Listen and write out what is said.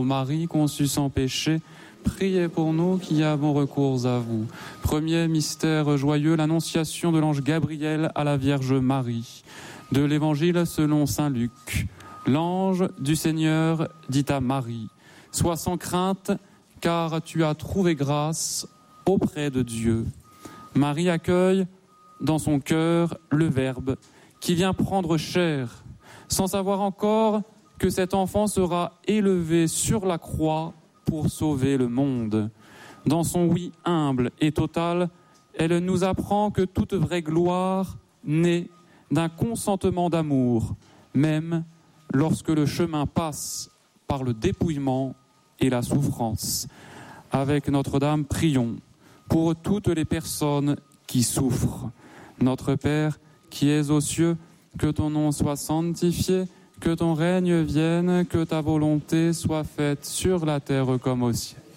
Marie, conçue sans péché, priez pour nous qui avons recours à vous. Premier mystère joyeux, l'annonciation de l'ange Gabriel à la Vierge Marie. De l'Évangile selon saint Luc. L'ange du Seigneur dit à Marie, « Sois sans crainte, car tu as trouvé grâce auprès de Dieu. » Marie accueille dans son cœur le Verbe qui vient prendre chair, sans savoir encore que cet enfant sera élevé sur la croix pour sauver le monde. Dans son oui humble et total, elle nous apprend que toute vraie gloire naît d'un consentement d'amour, même lorsque le chemin passe par le dépouillement et la souffrance. Avec Notre-Dame, prions pour toutes les personnes qui souffrent. Notre Père, qui es aux cieux, que ton nom soit sanctifié, que ton règne vienne, que ta volonté soit faite sur la terre comme au ciel.